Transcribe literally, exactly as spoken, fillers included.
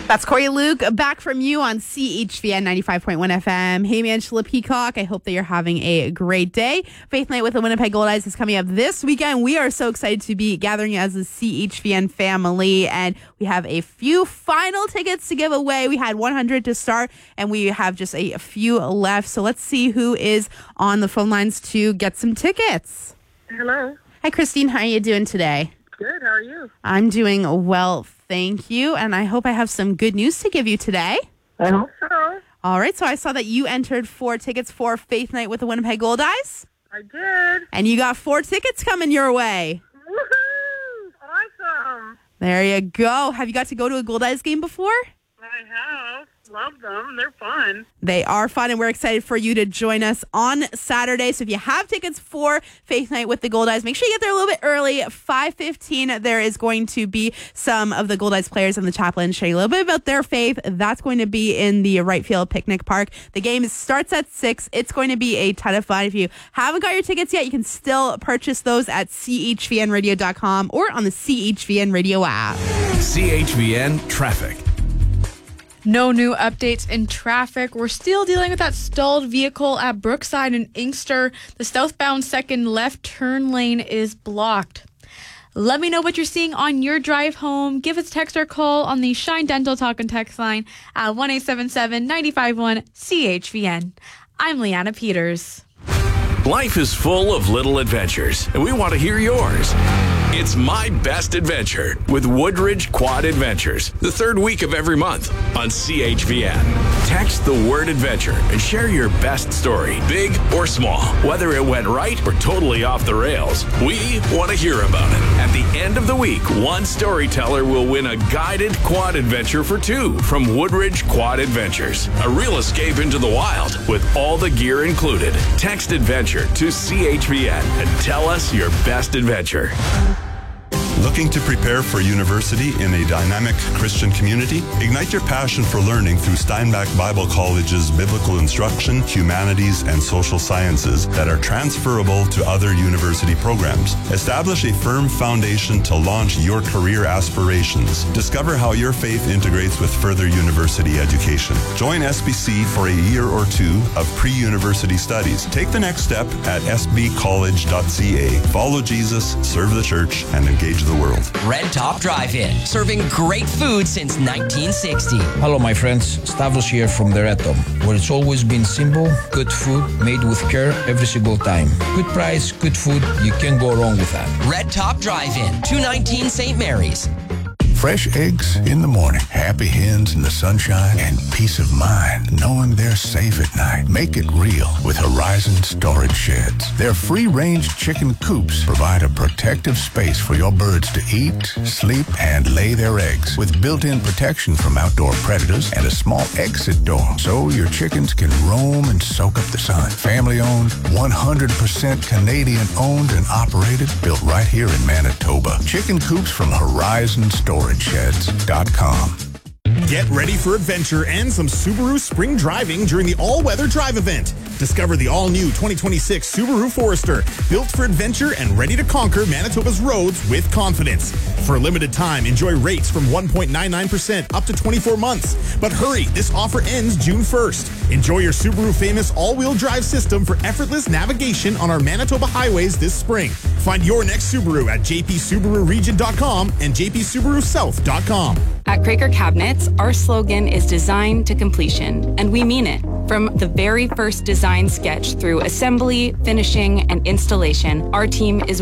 That's Corey Luke back from you on C H V N ninety-five point one F M. Hey, Angela Peacock. I hope that you're having a great day. Faith Night with the Winnipeg Goldeyes is coming up this weekend. We are so excited to be gathering as a C H V N family, and we have a few final tickets to give away. We had one hundred to start, and we have just a, a few left. So let's see who is on the phone lines to get some tickets. Hello. Hi, Christine. How are you doing today? Good. How are you? I'm doing well, thank you. And I hope I have some good news to give you today. I hope so. All right. So I saw that you entered four tickets for Faith Night with the Winnipeg Goldeyes. I did. And you got four tickets coming your way. Woohoo! Awesome. There you go. Have you got to go to a Goldeyes game before? I have. Love them. They're fun. They are fun, and we're excited for you to join us on Saturday. So if you have tickets for Faith Night with the Goldeyes, make sure you get there a little bit early. five fifteen, there is going to be some of the Goldeyes players in the chaplain sharing a little bit about their faith. That's going to be in the Right Field Picnic Park. The game starts at six. It's going to be a ton of fun. If you haven't got your tickets yet, you can still purchase those at C H V N radio dot com or on the C H V N Radio app. C H V N Traffic. No new updates in traffic. We're still dealing with that stalled vehicle at Brookside and Inkster. The southbound second left turn lane is blocked. Let me know what you're seeing on your drive home. Give us a text or call on the Shine Dental Talk and Text line at one eight seven seven, nine five one, C H V N. I'm Leanna Peters. Life is full of little adventures, and we want to hear yours. It's My Best Adventure with Woodridge Quad Adventures, the third week of every month on C H V N. Text the word adventure and share your best story, big or small. Whether it went right or totally off the rails, we want to hear about it. At the end of the week, one storyteller will win a guided quad adventure for two from Woodridge Quad Adventures. A real escape into the wild with all the gear included. Text adventure to C H V N and tell us your best adventure. Looking to prepare for university in a dynamic Christian community? Ignite your passion for learning through Steinbach Bible College's biblical instruction, humanities, and social sciences that are transferable to other university programs. Establish a firm foundation to launch your career aspirations. Discover how your faith integrates with further university education. Join S B C for a year or two of pre-university studies. Take the next step at s b college dot c a. Follow Jesus, serve the church, and engage the world. Red Top Drive-In, serving great food since nineteen sixty. Hello, my friends. Stavros here from the Red Top, where it's always been simple, good food, made with care every single time. Good price, good food, you can't go wrong with that. Red Top Drive-In, two nineteen Saint Mary's. Fresh eggs in the morning, happy hens in the sunshine, and peace of mind knowing they're safe at night. Make it real with Horizon Storage Sheds. Their free-range chicken coops provide a protective space for your birds to eat, sleep, and lay their eggs with built-in protection from outdoor predators and a small exit door so your chickens can roam and soak up the sun. Family-owned, one hundred percent Canadian-owned and operated, built right here in Manitoba. Chicken coops from Horizon Storage Sheds dot com. Get ready for adventure and some Subaru spring driving during the all-weather drive event. Discover the all-new twenty twenty-six Subaru Forester, built for adventure and ready to conquer Manitoba's roads with confidence. For a limited time, enjoy rates from one point nine nine percent up to twenty-four months. But hurry, this offer ends June first. Enjoy your Subaru famous all-wheel drive system for effortless navigation on our Manitoba highways this spring. Find your next Subaru at j p subaru region dot com and j p subaru south dot com. At Craker Cabinets, our slogan is design to completion, and we mean it. From the very first design sketch through assembly, finishing, and installation, our team is